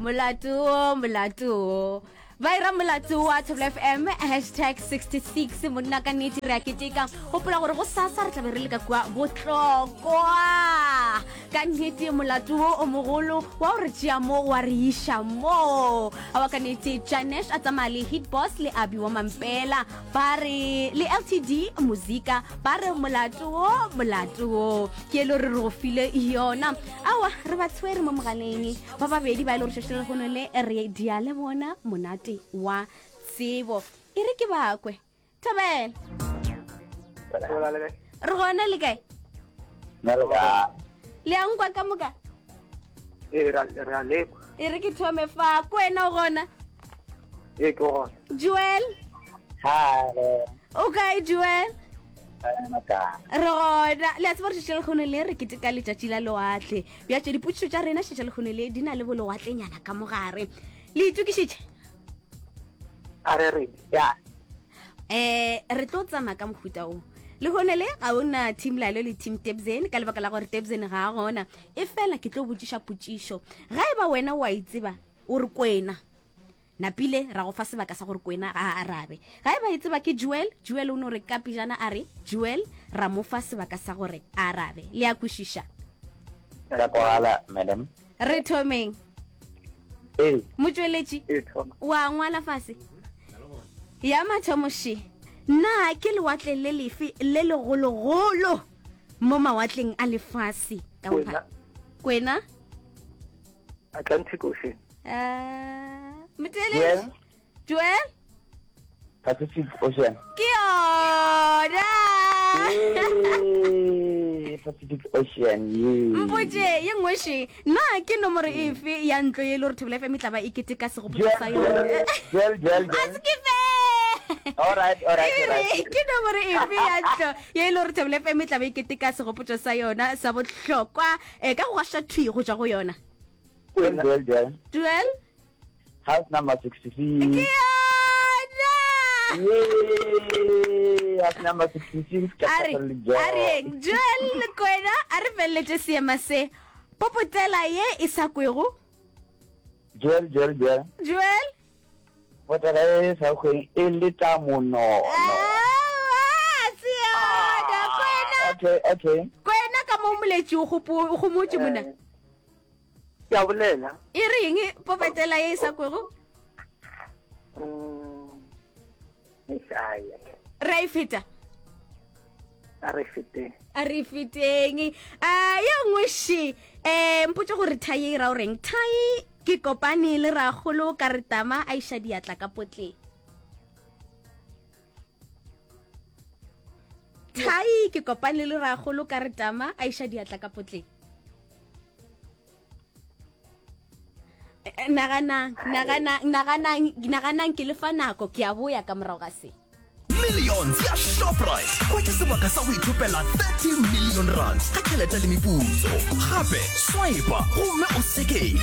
Molato. Vaira molato wa Thobela FM #66 monna ka neti re a keteka gopola gore go sasa re tla be re le ka kwa botlokwa ka neti molato o mogolo wa re tšea mo wa re isha mo a wa ka neti Janesh a tsamaya le Hit Boss le Abi wa Mampela ba re le LTD muzika ba re molato ke lo re go file yona awa re ba tshwere mo mogaleng ba babedi ba ile re sheshele go no le radio le bona monate wa tsebo e re ke bakwe Thobela re gona le kae le ang kwa ka moka e re re ke thome fa kwena gona e ke gona Joel okay Joel re gona le a tseba re sheshele go no le re keteka letšatši la loatle bja tše dipotšišo tša rena sheshele go no le di na le boloatlenyana ka mogare le itukišitše re tlo tsama ka mohuta o le gone le ga ona team lalo le team Tebzen ka lebaka la gore Tebzen ga gona e fela ke tlo botsiša potšišo ga e ba wena wa itseba o re kwena napile ra go fa sebaka sa gore kwena ga arabe ga e ba itseba ke Joel o no re ka pijana a re Joel ra mo fa sebaka sa gore arabe le a kwešiša madam re thomeng motsweletši wa ngwala fase ya mathomoši nna ke lewatle le lefe le legologolo mo mawatleng a lefase ka bophara kwena Atlantic Ocean motsweletši Joel Pacific Ocean ke yona Pacific Ocean mpotse ye ngweše nna ke nomoro efe ya ntlo ye le gore Thobela FM tla ba ikete ka segopotso sa yone Alright. ke nomoro efe ya ntlo ye le gore Thobela FM tla ba ikete ka segopotso sa yona sa botlhokwa ka go gasha thwi go ja go yona Joel house number 66 ke yona house number 66 are Joel le kwena a re feletse seema se popotela ye e sa kwego Joel potela e sa kwe e le tsa mono okay kwena ka mo moletši o go motse mona ke a bolela e reng popotela ye e sa kwego ra e feta a re feteng ya ngweši mpotse gore thai e ra o reng thai ke kopane le ragolo ka re tama a iša diatla ka potleng thai ke kopane le ragolo ka re tama a iša diatla ka potleng naganang ke lefa nako ke a boya ka morago ga se Millions ya Shoprite kwa ke sebaka sa go ithopela 30 million rand ka tšhelete le meputso gape swipe gomme o seke